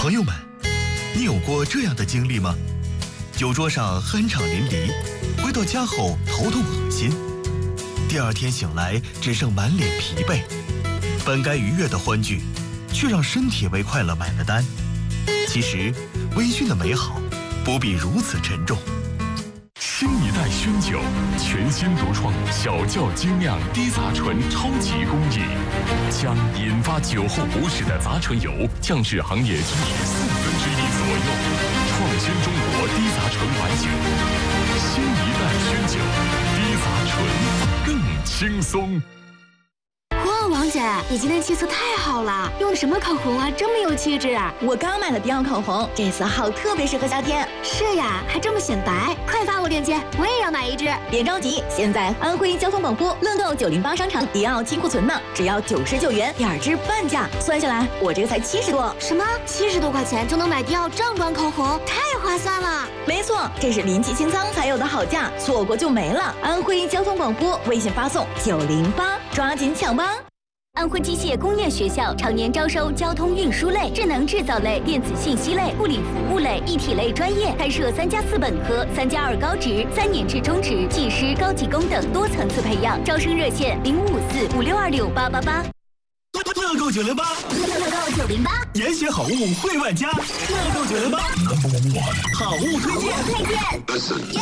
朋友们，你有过这样的经历吗？酒桌上酣畅淋漓，回到家后头痛恶心，第二天醒来只剩满脸疲惫，本该愉悦的欢聚，却让身体为快乐买了单。其实，微醺的美好不必如此沉重。 新一代熏酒，全新独创小窖精酿低杂醇超级工艺，将引发酒后不适的杂醇油降至行业均值1/4左右，创新中国低杂醇白酒。新一代熏酒，低杂醇更轻松。 哇，王姐，你今天气色太好了，用的什么口红啊？这么有气质啊！ 我刚买了迪奥口红，这色号特别适合夏天。 是呀，还这么显白，快发我链接，我也要买一支。 别着急，现在安徽交通广播乐购908商场迪奥清库存呢，只要99元，2支半价，算下来我这个才70多。 什么？70多块钱就能买迪奥正装口红，太划算了！ 没错，这是临期清仓才有的好价，错过就没了。安徽交通广播微信发送908，抓紧抢吧！ 安徽机械工业学校常年招收交通运输类、智能制造类、电子信息类、物理服务类、一体类专业，开设3+4本科、3+2高职、3年制中职、技师、高级工等多层次培养。招生热线055456268888。 乐购908， 乐购908， 严选好物惠万家。乐购908，好物推荐。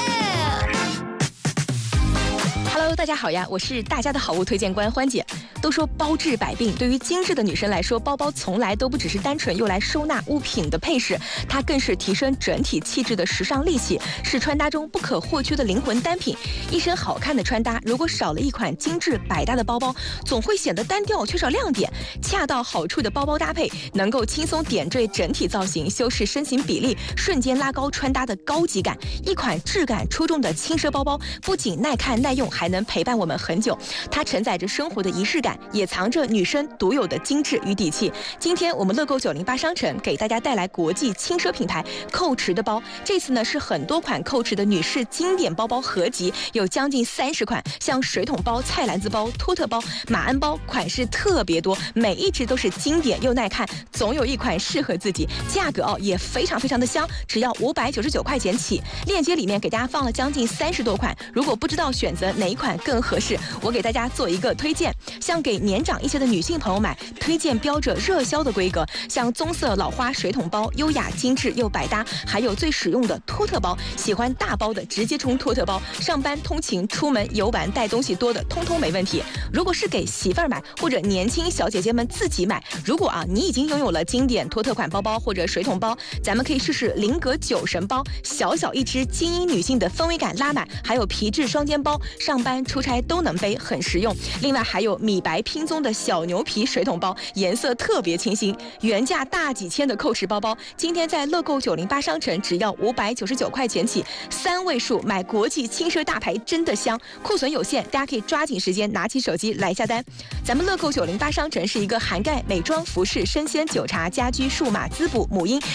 Hello， 大家好呀，我是大家的好物推荐官欢姐。都说包治百病，对于精致的女生来说，包包从来都不只是单纯用来收纳物品的配饰，它更是提升整体气质的时尚利器，是穿搭中不可或缺的灵魂单品。一身好看的穿搭，如果少了一款精致百搭的包包，总会显得单调，缺少亮点。恰到好处的包包搭配，能够轻松点缀整体造型，修饰身形比例，瞬间拉高穿搭的高级感。一款质感出众的轻奢包包，不仅耐看耐用，还能陪伴我们很久。它承载着生活的仪式感，也藏着女生独有的精致与底气。今天我们乐购908商城给大家带来国际轻奢品牌蔻驰的包，这次呢是很多款蔻驰的女士经典包包合集，有将近30款，像水桶包、菜篮子包、托特包、马鞍包，款式特别多，每一只都是经典又耐看，总有一款适合自己。价格也非常的香，只要599块钱起。链接里面给大家放了将近30多款，如果不知道选择哪一款更合适，我给大家做一个推荐。像给年长一些的女性朋友买，推荐标着热销的规格，像棕色老花水桶包，优雅精致又百搭，还有最实用的托特包，喜欢大包的直接冲托特包，上班通勤出门游玩带东西多的通通没问题。如果是给媳妇儿买或者年轻小姐姐们自己买，如果你已经拥有了经典托特款包包或者水桶包，咱们可以试试菱格酒神包，小小一只，精英女性的氛围感拉满，还有皮质双肩包，上班出差都能背，很实用。另外还有米白拼棕的小牛皮水桶包，颜色特别清新，原价大几千的蔻驰包包，今天在乐购908商城只要599块钱起，3位数买国际轻奢大牌真的香，库存有限，大家可以抓紧时间拿起手机来下单。咱们乐购908商城是一个涵盖美妆、服饰、生鲜、酒茶、家居、数码、滋补、母婴